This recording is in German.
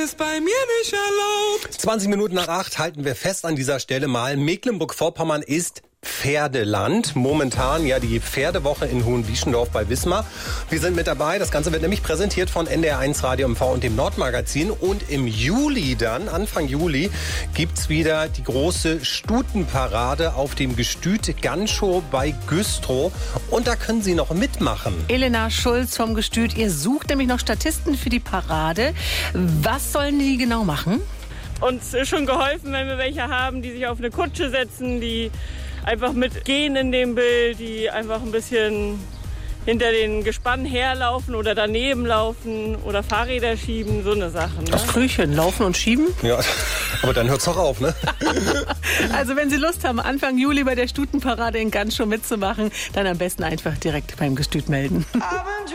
Ist bei mir nicht erlaubt. 20 Minuten nach 8 halten wir fest an dieser Stelle mal. Mecklenburg-Vorpommern ist Pferdeland. Momentan ja die Pferdewoche in Hohenwieschendorf bei Wismar. Wir sind mit dabei. Das Ganze wird nämlich präsentiert von NDR1 Radio MV und dem Nordmagazin. Und im Juli dann, Anfang Juli, gibt's wieder die große Stutenparade auf dem Gestüt Ganschow bei Güstrow. Und da können Sie noch mitmachen. Elena Schulz vom Gestüt, ihr sucht nämlich noch Statisten für die Parade. Was sollen die genau machen? Uns ist schon geholfen, wenn wir welche haben, die sich auf eine Kutsche setzen, die einfach mitgehen in dem Bild, die einfach ein bisschen hinter den Gespannen herlaufen oder daneben laufen oder Fahrräder schieben, so eine Sache. Ne? Das Frühchen, laufen und schieben? Ja, aber dann hört's doch auf, ne? Also wenn Sie Lust haben, Anfang Juli bei der Stutenparade in Ganschow mitzumachen, dann am besten einfach direkt beim Gestüt melden.